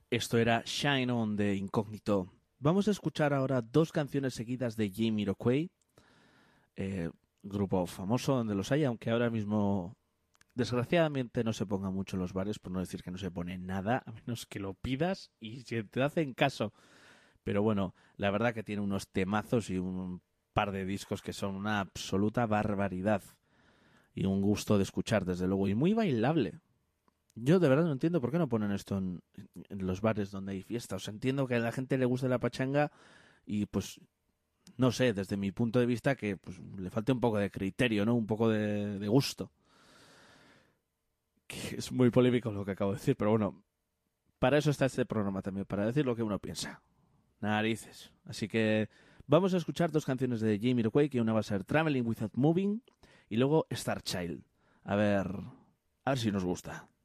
Esto era Shine On de Incógnito. Vamos a escuchar ahora dos canciones seguidas de Jamiroquai, grupo famoso donde los hay, aunque ahora mismo desgraciadamente no se ponga mucho en los bares, por no decir que no se pone nada, a menos que lo pidas y si te hacen caso. Pero bueno, la verdad que tiene unos temazos y un par de discos que son una absoluta barbaridad y un gusto de escuchar, desde luego, y muy bailable. Yo de verdad no entiendo por qué no ponen esto en los bares donde hay fiestas. O sea, entiendo que a la gente le guste la pachanga y pues no sé, desde mi punto de vista que pues, le falte un poco de criterio, ¿no? Un poco de gusto. Que es muy polémico lo que acabo de decir, pero bueno, para eso está este programa también, para decir lo que uno piensa. Narices. Así que vamos a escuchar dos canciones de Jamiroquai, que una va a ser Traveling Without Moving y luego Star Child. A ver si nos gusta.